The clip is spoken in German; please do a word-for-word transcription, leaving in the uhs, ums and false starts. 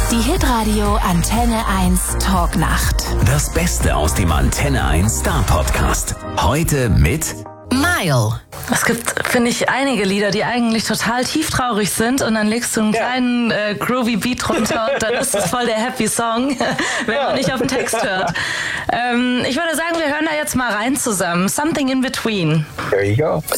Die Hitradio Antenne eins Talknacht. Das Beste aus dem Antenne eins Star Podcast. Heute mit Mile. Es gibt, finde ich, einige Lieder, die eigentlich total tieftraurig sind und dann legst du einen ja. kleinen äh, groovy Beat runter und dann ist es voll der Happy Song, wenn ja. man nicht auf den Text hört. Ähm, ich würde sagen, wir hören da jetzt mal rein zusammen. Something in Between. There you go.